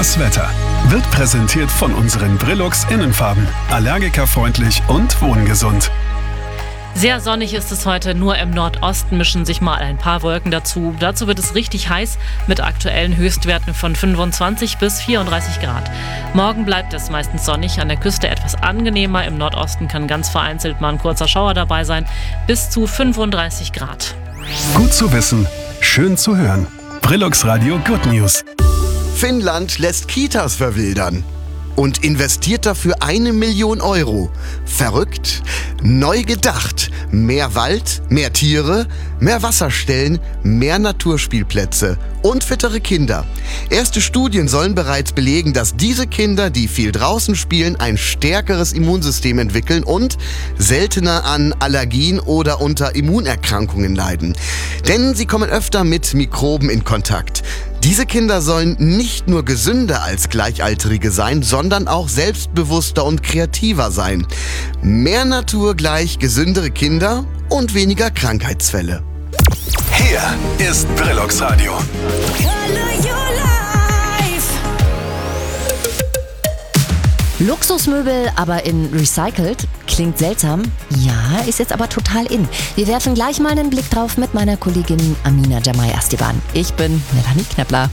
Das Wetter wird präsentiert von unseren Brillux Innenfarben. Allergikerfreundlich und wohngesund. Sehr sonnig ist es heute, nur im Nordosten mischen sich mal ein paar Wolken dazu. Dazu wird es richtig heiß mit aktuellen Höchstwerten von 25 bis 34 Grad. Morgen bleibt es meistens sonnig, an der Küste etwas angenehmer. Im Nordosten kann ganz vereinzelt mal ein kurzer Schauer dabei sein, bis zu 35 Grad. Gut zu wissen, schön zu hören. Brillux Radio Good News. Finnland lässt Kitas verwildern und investiert dafür 1 Million Euro. Verrückt? Neu gedacht. Mehr Wald, mehr Tiere, mehr Wasserstellen, mehr Naturspielplätze und fittere Kinder. Erste Studien sollen bereits belegen, dass diese Kinder, die viel draußen spielen, ein stärkeres Immunsystem entwickeln und seltener an Allergien oder unter Immunerkrankungen leiden. Denn sie kommen öfter mit Mikroben in Kontakt. Diese Kinder sollen nicht nur gesünder als Gleichaltrige sein, sondern auch selbstbewusster und kreativer sein. Mehr Natur gleich gesündere Kinder und weniger Krankheitsfälle. Hier ist Brillux Radio. Luxusmöbel, aber in recycelt? Klingt seltsam. Ja, ist jetzt aber total in. Wir werfen gleich mal einen Blick drauf mit meiner Kollegin Amina Jamai Astiban. Ich bin Melanie Knepler.